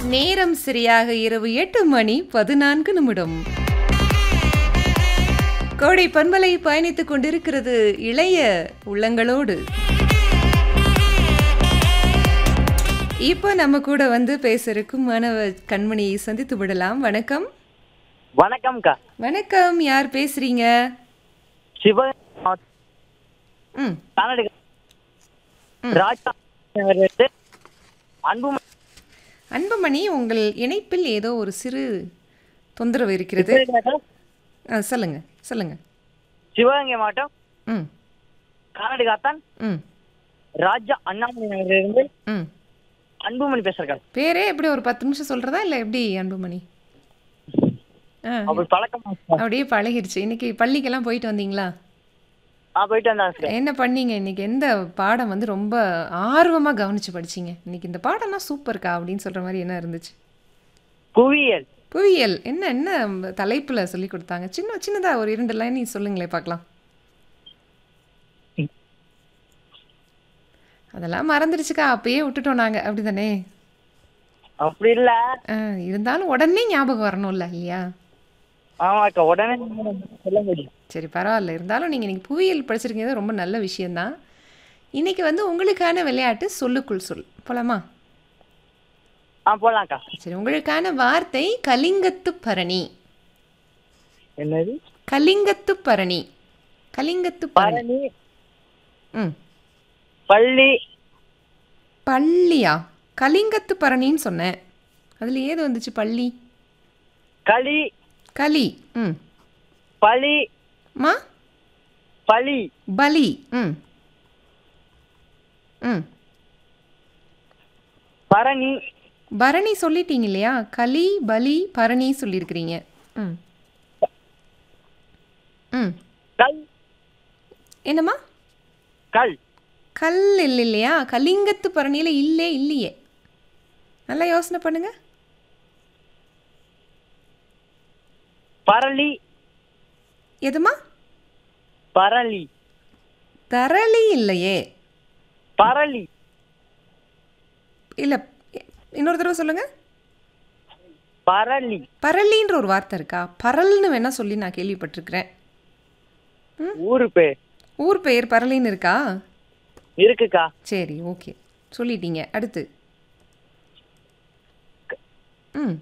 நேரம் சரியாக இரவு 8:14 கோடை பண்பலை பயணித்துக் கொண்டிருக்கிறது இளைய உள்ளங்களோடு. இப்போ நம்ம கூட வந்து பேச இருக்கும் மாணவ கண்மணியை சந்தித்து விடலாம். வணக்கம். வணக்கம்க்கா. வணக்கம், யார் பேசுறீங்க? சிவகங்கை ம் கர்நாடகா ராஜா நகர்லேருந்து அன்புமணி. அன்புமணி, உங்கள் இணைப்பில் ஏதோ ஒரு சிறு தொந்தரவு இருக்கிறது. சொல்லுங்க சொல்லுங்க. சிவகங்கை மாவட்டம் ம் கர்நாடகா தான் ம் ராஜா அண்ணாமலை நகர்லேருந்து ம் அன்புமணி பேசுறேன். பேரே எப்படி ஒரு 10 நிமிஷம் சொல்றதா இல்லை எப்படி அன்புமணி? அப்படி பழக்கமா? அப்படியே பழகிருச்சு. இன்னைக்கு பள்ளிக்கெல்லாம் போயிட்டு வந்தீங்களா? போயிட்டு வந்தாங்க. என்ன பண்ணீங்க இன்னைக்கு? எந்த பாடம் வந்து ரொம்ப ஆர்வமா கவனிச்சு படிச்சீங்க? இன்னைக்கு இந்த பாடம்னா சூப்பர்க்கா அப்படின்னு சொல்ற மாதிரி என்ன இருந்துச்சு? புவியியல். புவியியல். என்ன என்ன தலைப்புல சொல்லி கொடுத்தாங்க? சின்னதா ஒரு 2 லைன் சொல்லுங்களே பார்க்கலாம். அதெல்லாம் மறந்துடுச்சுக்கா, அப்பயே விட்டுட்டோம் நாங்க, அப்படிதானே? அப்படி இல்ல. இருந்தாலும் உடனே ஞாபகம் வரணும்ல, இல்லையா? ஆமாக்கா, உடனே சொல்ல முடியும். சரி, பரவாயில்ல. இருந்தாலும் நீங்கள் இன்னைக்கு புவியியல் படிச்சிருக்கிறது ரொம்ப நல்ல விஷயந்தான். இன்னைக்கு வந்து உங்களுக்கான விளையாட்டு சொல்லுக்குள் சொல். போலாமா? போலாம்க்கா. சரி, உங்களுக்கான வார்த்தை கலிங்கத்து பரணி. என்னது? கலிங்கத்து பரணி. கலிங்கத்து பரணி. பரணி. ம் பள்ளி. பள்ளியா? கலிங்கத்து பரணின்னு சொன்னேன். அதில் ஏது வந்துச்சு? பள்ளி. களி. களி. ம் பளி. மா பளி. பலி. ம் ம் பரணி. பரணி சொல்லிட்டீங்க இல்லையா? களி, பலி, பரணி சொல்லியிருக்கிறீங்க. ம் ம் கல். என்னம்மா? கல். கல் இல்லை இல்லையா? கலிங்கத்து பரணியில் இல்லையே. நல்லா யோசனை பண்ணுங்க. பரளி. எதுமா? பரளி. தரளி இல்லையே. பரளி. இல்லை, இன்னொரு தடவை சொல்லுங்க. பரளி. பரளின்ற ஒரு வார்த்தை இருக்கா? பரல்னு வேணா சொல்லி நான் கேள்விப்பட்டிருக்கிறேன். ஊரு பேர். ஊர் பெயர் பரளின்னு இருக்கா? இருக்குக்கா. சரி, ஓகே, சொல்லிட்டீங்க. அடுத்து. ம்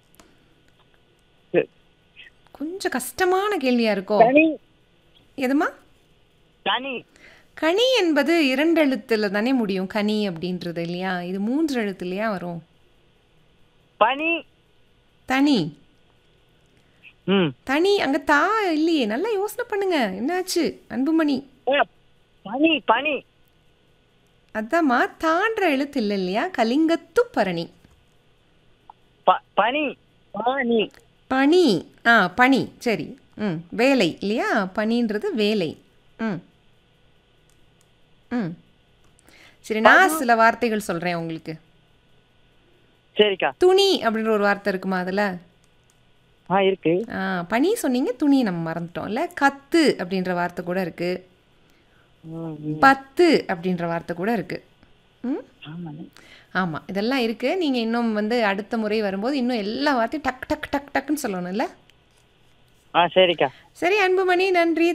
கொஞ்சம் கஷ்டமான கேள்வியா இருக்கோ? கனி. எதுமா? கனி. கனி என்பது 2 எழுத்துல தானே முடியும். கனி அப்படின்றது இல்லையா? இது 3 எழுத்துலையா வரும்? பனி. தனி. தனி. அங்க தா இல்லையே. நல்லா யோசனை பண்ணுங்க. என்னாச்சு அன்புமணி? பனி. பனி. அதாம்மா, தான்ற எழுத்து இல்லை இல்லையா? கலிங்கத்து பரணி. பனி. பனி. பனி. பனி. சரி. வேலை இல்லையா? பனின்றது வேலை. ம் ம் சரி, நான் சில வார்த்தைகள் சொல்கிறேன் உங்களுக்கு. சரிக்கா. துணி அப்படின்ற ஒரு வார்த்தை இருக்குமா அதில்? இருக்கு. பனி சொன்னீங்க, துணி நம்ம மறந்துட்டோம்ல. கத்து அப்படின்ற வார்த்தை கூட இருக்கு. பத்து அப்படின்ற வார்த்தை கூட இருக்கு. ஆமாம், இதெல்லாம் இருக்குது. நீங்கள் இன்னும் வந்து அடுத்த முறை வரும்போது இன்னும் எல்லா வார்த்தையும் டக் டக் டக் டக்குன்னு சொல்லணும்ல? சரிக்கா. சரி அன்புமணி, நன்றி.